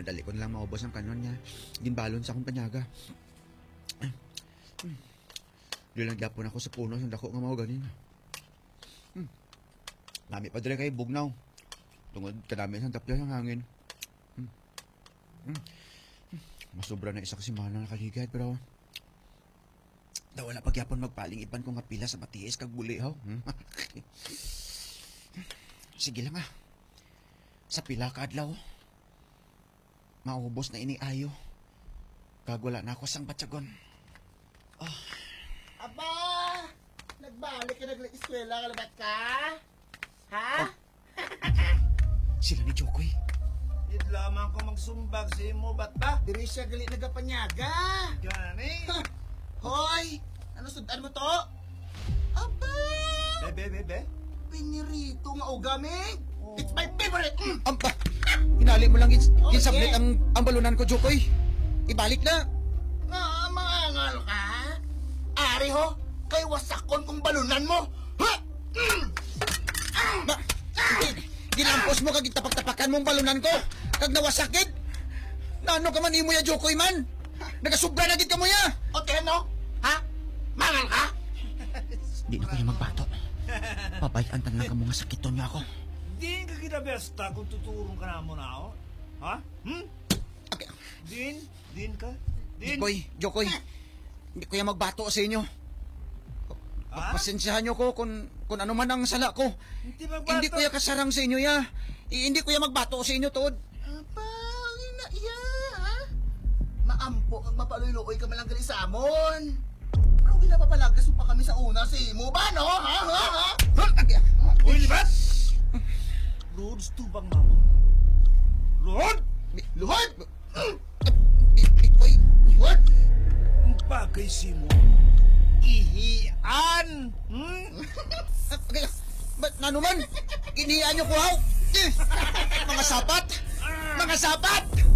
Madali ko na lang maubos ang kanon niya. Ginbalon sa akong panyaga. Di lang gyapon ako sa puno ng dako nga mao ganin. Nami pa diri kay bugnaw. Tungod kadami sa tapya ng hangin. Masobra na isa kasi mahal na nakaligad pero daw wala pagyapon magpaling iban ko nga pila sa matiis kag buli haw. Sige lang Sa pila ka adlaw maubos na ini ayo. Kag wala na ako sang batyagon. Aba! Nagbalik ka nag-eskwela, kalabat ka? Ha? Sila ni Jokoy. Di lamang ko magsumbag sa imo, ba't ba? Diri siya gali nagapanyaga. Gani? Hoy! Ano sudan mo to? Aba! Be? Pinirito nga ugamig. It's my favorite! Amba! Hinali mo lang Okay. ginsablit ang balunan ko, Jokoy. Ibalik na. Nga, mangangal ka? Ari ho, kay wasakon kong balunan mo. Ha? Ginampos mo kag itapak-tapakan mong balunan ko. Kag nawasakit. Nano ka man imo ya, Jokoy man? Nagasubra na gid ka mo ya. O no? Ha? Mangal ka? Di na kayo magbato. Pabayaan tan lang ka mo nga sakiton niya ako. Din ka kinabesta kung tuturong ka na mo na ako? Ha? Okay. Din ka? Din? Jokoy. Hindi ko yan magbato sa inyo. Ha? Pasensyahan nyo ko kung ano man ang sala ko. Hindi magbato. Hindi ko yan kasarang sa inyo ya. Hindi ko yan magbato sa inyo, Tood. Apa, ina iya, ha? Maampo ang mapaluloy ka malang gali sa amon. Pero ginapapalagas mo pa kami sa una sa imo ba, no? Ha? Uy, libat! Roads to bang mamo? Lord! Luhod! What? Ang bagay si mo. Ihian! Ba't nanuman? Iniyaan nyo ko, haw? Mga sapat! Mga sapat!